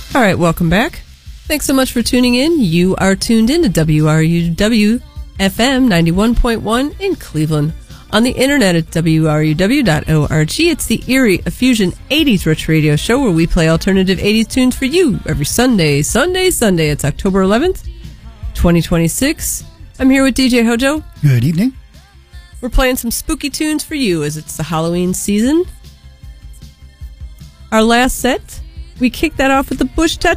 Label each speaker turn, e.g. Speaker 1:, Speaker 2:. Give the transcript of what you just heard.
Speaker 1: All right, welcome back. Thanks so much for tuning in. You are tuned in to WRUW FM 91.1 in Cleveland. On the internet at WRUW.org. It's the Erie Effusion 80s Rich Radio Show where we play alternative 80s tunes for you every Sunday. It's October 11th, 2026. I'm here with DJ Hojo.
Speaker 2: Good evening.
Speaker 1: We're playing some spooky tunes for you as it's the Halloween season. Our last set, we kicked that off with the Bush Touch